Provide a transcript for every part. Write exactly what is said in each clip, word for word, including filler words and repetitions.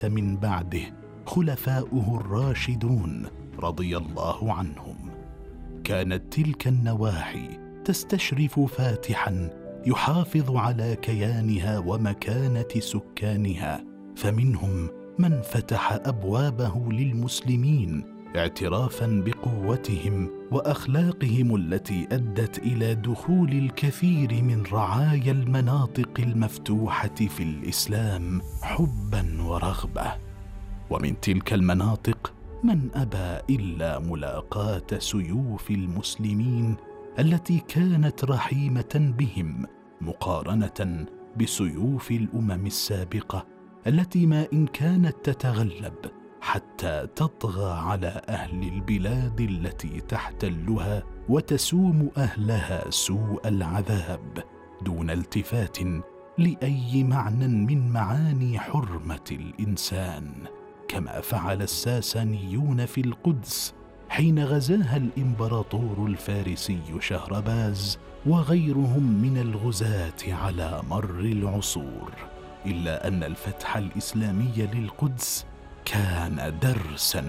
من بعده خلفاؤه الراشدون رضي الله عنهم. كانت تلك النواحي تستشرف فاتحا يحافظ على كيانها ومكانة سكانها، فمنهم من فتح أبوابه للمسلمين اعترافا بقوتهم وأخلاقهم التي أدت إلى دخول الكثير من رعايا المناطق المفتوحة في الإسلام حبا ورغبة. ومن تلك المناطق من أبى إلا ملاقاة سيوف المسلمين التي كانت رحيمة بهم مقارنة بسيوف الأمم السابقة التي ما إن كانت تتغلب حتى تطغى على أهل البلاد التي تحتلها وتسوم أهلها سوء العذاب دون التفات لأي معنى من معاني حرمة الإنسان، كما فعل الساسانيون في القدس حين غزاها الإمبراطور الفارسي شهرباز وغيرهم من الغزاة على مر العصور. إلا أن الفتح الإسلامي للقدس كان درساً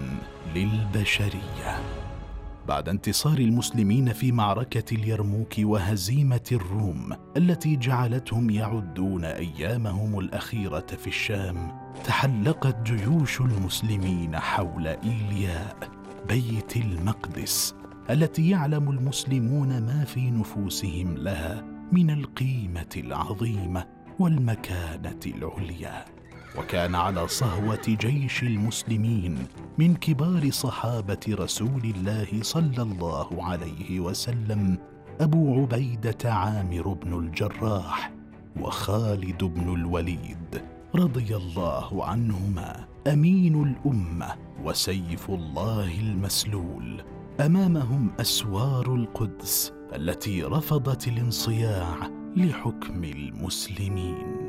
للبشرية. بعد انتصار المسلمين في معركة اليرموك وهزيمة الروم التي جعلتهم يعدون أيامهم الأخيرة في الشام، تحلقت جيوش المسلمين حول إيلياء بيت المقدس التي يعلم المسلمون ما في نفوسهم لها من القيمة العظيمة والمكانة العليا. وكان على صهوة جيش المسلمين من كبار صحابة رسول الله صلى الله عليه وسلم أبو عبيدة عامر بن الجراح وخالد بن الوليد رضي الله عنهما، أمين الأمة وسيف الله المسلول. أمامهم أسوار القدس التي رفضت الانصياع لحكم المسلمين.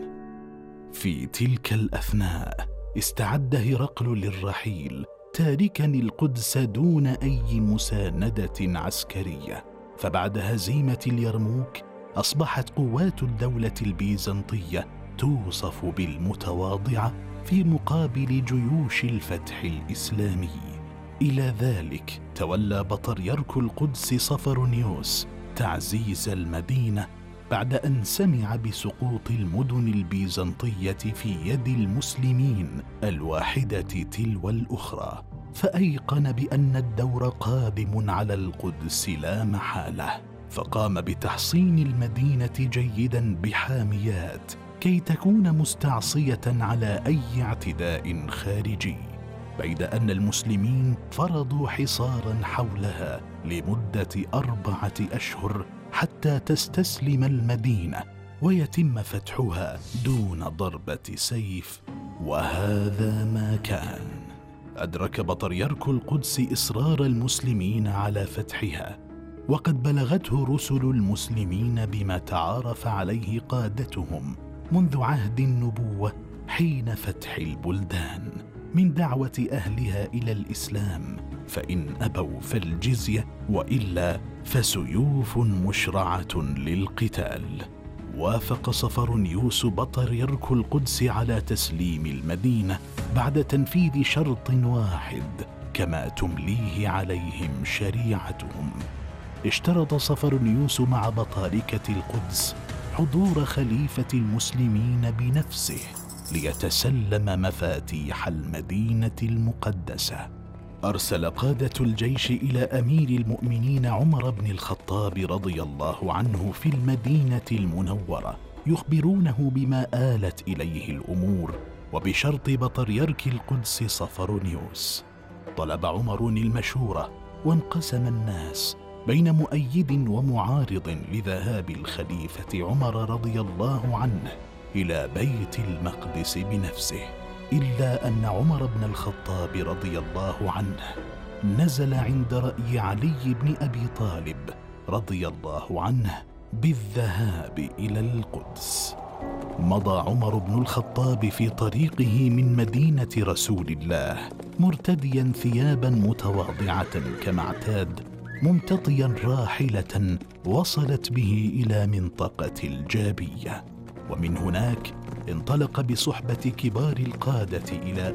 في تلك الأثناء استعد هرقل للرحيل تاركا القدس دون أي مساندة عسكرية. فبعد هزيمة اليرموك أصبحت قوات الدولة البيزنطية توصف بالمتواضعة في مقابل جيوش الفتح الإسلامي. إلى ذلك تولى بطريرك القدس صفرونيوس تعزيز المدينة بعد أن سمع بسقوط المدن البيزنطية في يد المسلمين الواحدة تلو الأخرى، فأيقن بأن الدور قادم على القدس لا محالة، فقام بتحصين المدينة جيدا بحاميات كي تكون مستعصية على أي اعتداء خارجي، بيد أن المسلمين فرضوا حصارا حولها لمدة أربعة أشهر حتى تستسلم المدينة ويتم فتحها دون ضربة سيف. وهذا ما كان. أدرك بطريرك القدس إصرار المسلمين على فتحها، وقد بلغته رسل المسلمين بما تعارف عليه قادتهم منذ عهد النبوة حين فتح البلدان من دعوة أهلها إلى الإسلام، فإن أبوا فالجزية وإلا فسيوف مشرعة للقتال. وافق صفرونيوس بطريرك القدس على تسليم المدينة بعد تنفيذ شرط واحد كما تمليه عليهم شريعتهم. اشترط صفرونيوس مع بطاركة القدس حضور خليفة المسلمين بنفسه ليتسلم مفاتيح المدينة المقدسة. أرسل قادة الجيش إلى أمير المؤمنين عمر بن الخطاب رضي الله عنه في المدينة المنورة يخبرونه بما آلت إليه الأمور وبشرط بطريرك القدس صفرونيوس. طلب عمر المشورة وانقسم الناس بين مؤيد ومعارض لذهاب الخليفة عمر رضي الله عنه إلى بيت المقدس بنفسه، إلا أن عمر بن الخطاب رضي الله عنه نزل عند رأي علي بن أبي طالب رضي الله عنه بالذهاب إلى القدس. مضى عمر بن الخطاب في طريقه من مدينة رسول الله مرتديا ثيابا متواضعة كما اعتاد، ممتطيا راحلة وصلت به إلى منطقة الجابية، ومن هناك انطلق بصحبة كبار القادة إلى